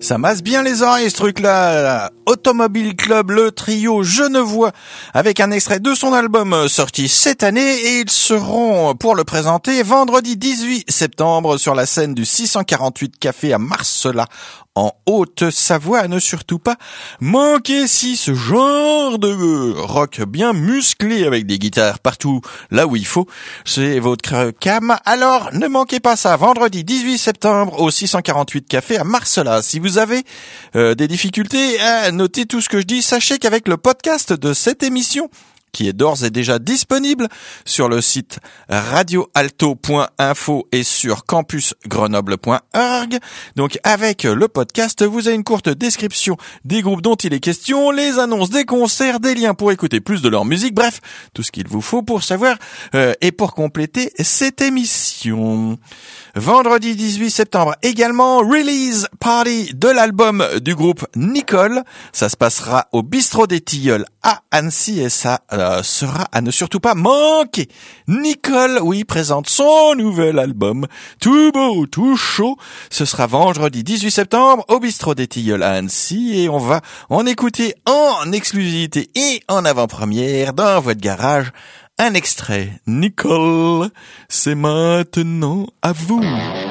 Ça masse bien les oreilles ce truc-là. Automobile Club, le trio genevois, avec un extrait de son album sorti cette année, et ils seront pour le présenter vendredi 18 septembre sur la scène du 648 Café à Marcella, en Haute-Savoie. À ne surtout pas manquer si ce genre de rock bien musclé avec des guitares partout là où il faut, c'est votre cam. Alors ne manquez pas ça, vendredi 18 septembre au 648 Café à Marcella. Si vous avez des difficultés à noter tout ce que je dis, sachez qu'avec le podcast de cette émission, qui est d'ores et déjà disponible sur le site radioalto.info et sur campusgrenoble.org. Donc avec le podcast, vous avez une courte description des groupes dont il est question, les annonces des concerts, des liens pour écouter plus de leur musique, bref, tout ce qu'il vous faut pour savoir et pour compléter cette émission. Vendredi 18 septembre également, release party de l'album du groupe Nicole. Ça se passera au Bistrot des Tilleuls à Annecy, et ça sera à ne surtout pas manquer. Nicole, oui, présente son nouvel album, tout beau, tout chaud. Ce sera vendredi 18 septembre au Bistrot des Tilleuls à Annecy, et on va en écouter en exclusivité et en avant-première dans votre garage un extrait. Nicole, c'est maintenant à vous.